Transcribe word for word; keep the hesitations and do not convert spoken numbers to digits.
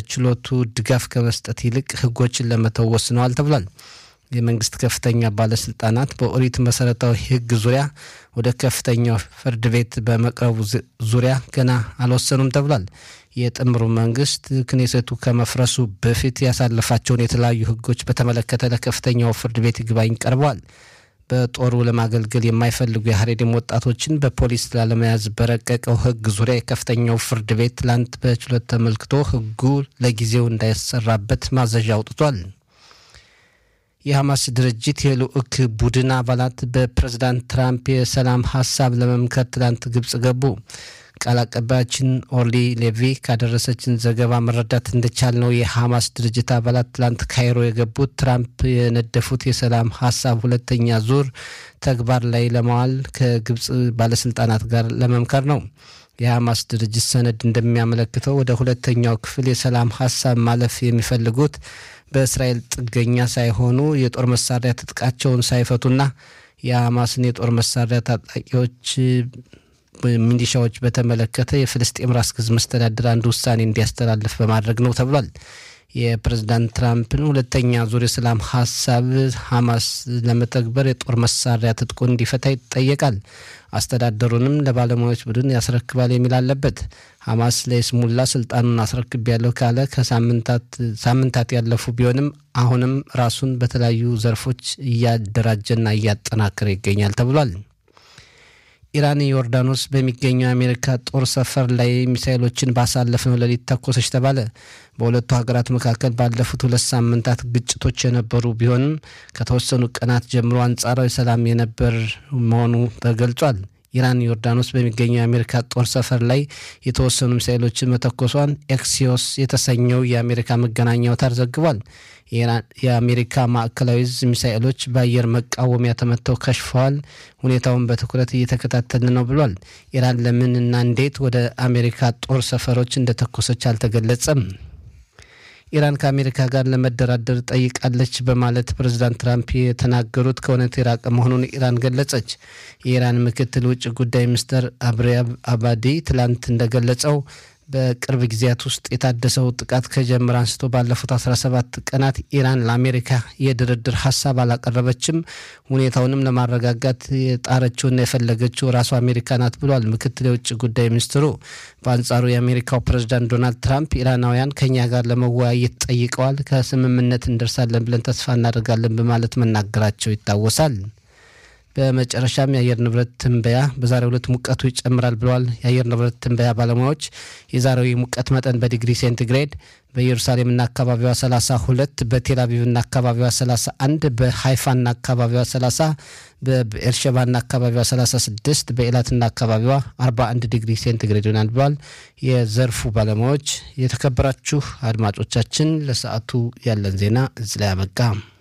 ለችሎቱ ድጋፍ ከመስጠት ይልቅ ህጎችን ለመተው ወስነዋል ተብሏል። የመንግስት ከፍተኛ ባለስልጣናት በኦሪት መሰረታዊ ህግ ዙሪያ ወደ ከፍተኛው ፍርድ ቤት በመቅረቡ ዙሪያ ገና አልወሰኑም ተብሏል። የጥምሩ መንግስት ክኔሴቱ ከመፍረሱ በፊት ያሳለፋቸውን የተለያዩ ህጎች በተመለከተ ለከፍተኛው ፍርድ ቤት ይግባኝ ቀርበዋል። በጦሩ ለማገልገል የማይፈልጉ የሀሬዲም ወጣቶችን በፖሊስ ላለመያዝ በረቀቀው ህግ ዙሪያ የከፍተኛው ፍርድ ቤት ትላንት በችሎት ተመልክቶ ህጉ ለጊዜው እንዳይሰራበት ማዘዣ አውጥቷል። የሐማስ ድርጅት የልዑክ ቡድን አባላት በፕሬዝዳንት ትራምፕ የሰላም ሐሳብ ለመምከር ትላንት ግብጽ ገቡ። ቃል አቀባያችን ኦርሊ ሌቪ ካደረሰችን ዘገባ መረዳት እንደቻልነው የሐማስ ድርጅት አባላት ትላንት ካይሮ የገቡት ትራምፕ የነደፉት የሰላም ሐሳብ ሁለተኛ ዙር ተግባር ላይ ለማዋል ከግብጽ ባለስልጣናት ጋር ለመምከር ነው። የሐማስ ድርጅት ሰነድ እንደሚያመለክተው ወደ ሁለተኛው ክፍል የሰላም ሐሳብ ማለፍ የሚፈልጉት በእስራኤል ጥገኛ ሳይሆኑ የጦር መሳሪያ ትጥቃቸውን ሳይፈቱና የሐማስን የጦር መሳሪያ ታጣቂዎች ሚሊሻዎች በተመለከተ የፍልስጤም ራስ ገዝ መስተዳድር አንድ ውሳኔ እንዲያስተላልፍ በማድረግ ነው ተብሏል። የፕሬዝዳንት ትራምፕን ሁለተኛ ዙር የሰላም ሐሳብ ሐማስ ለመተግበር የጦር መሳሪያ ትጥቁን እንዲፈታ ይጠየቃል። አስተዳደሩንም ለባለሙያዎች ቡድን ያስረክባል የሚል አለበት። ሐማስ ለይስሙላ ስልጣኑን አስረክቤያለሁ ካለ ከሳምንታት ሳምንታት ያለፉ ቢሆንም አሁንም ራሱን በተለያዩ ዘርፎች እያደራጀና እያጠናከረ ይገኛል ተብሏል። ኢራን ዮርዳኖስ በሚገኘው አሜሪካ ጦር ሰፈር ላይ ሚሳኤሎችን ባሳለፍነው ሌሊት ተኮሰች ተባለ። በሁለቱ ሀገራት መካከል ባለፉት ሁለት ሳምንታት ግጭቶች የነበሩ ቢሆንም ከተወሰኑ ቀናት ጀምሮ አንጻራዊ ሰላም የነበር መሆኑ ተገልጿል። ኢራን ዮርዳኖስ በሚገኘው የአሜሪካ ጦር ሰፈር ላይ የተወሰኑ ሚሳኤሎችን መተኮሷን ኤክሲዮስ የተሰኘው የአሜሪካ መገናኛ አውታር ዘግቧል። የአሜሪካ ማዕከላዊ ዕዝ ሚሳኤሎች በአየር መቃወሚያ ተመተው ከሽፈዋል። ሁኔታውን በትኩረት እየተከታተልን ነው ብሏል። ኢራን ለምን እና እንዴት ወደ አሜሪካ ጦር ሰፈሮች እንደተኮሰች አልተገለጸም። ኢራን ከአሜሪካ ጋር ለመደራደር ጠይቃለች በማለት ፕሬዝዳንት ትራምፕ የተናገሩት ከእውነት የራቀ መሆኑን ኢራን ገለጸች። የኢራን ምክትል ውጭ ጉዳይ ሚኒስትር አብሪያብ አባዲ ትላንት እንደገለጸው በቅርብ ጊዜያት ውስጥ የታደሰው ጥቃት ከጀመረ አንስቶ ባለፉት አስራ ሰባት ቀናት ኢራን ለአሜሪካ የድርድር ሐሳብ አላቀረበችም። ሁኔታውንም ለማረጋጋት የጣረችውና የፈለገችው ራሱ አሜሪካ ናት ብሏል ምክትል የውጭ ጉዳይ ሚኒስትሩ። በአንጻሩ የአሜሪካው ፕሬዝዳንት ዶናልድ ትራምፕ ኢራናውያን ከኛ ጋር ለመወያየት ጠይቀዋል፣ ከስምምነት እንደርሳለን ብለን ተስፋ እናደርጋለን በማለት መናገራቸው ይታወሳል። በመጨረሻም የአየር ንብረት ትንበያ በዛሬው ዕለት ሙቀቱ ይጨምራል ብለዋል የአየር ንብረት ትንበያ ባለሙያዎች። የዛሬው ሙቀት መጠን በዲግሪ ሴንቲግሬድ በኢየሩሳሌምና አካባቢዋ ሰላሳ ሁለት፣ በቴል አቪቭና አካባቢዋ ሰላሳ አንድ፣ በሃይፋና አካባቢዋ ሰላሳ፣ በኤርሸባና አካባቢዋ ሰላሳ ስድስት፣ በኤላትና አካባቢዋ አርባ አንድ ዲግሪ ሴንቲግሬድ ይሆናል ብለዋል የዘርፉ ባለሙያዎች። የተከበራችሁ አድማጮቻችን ለሰዓቱ ያለን ዜና እዚህ ላይ አበቃ።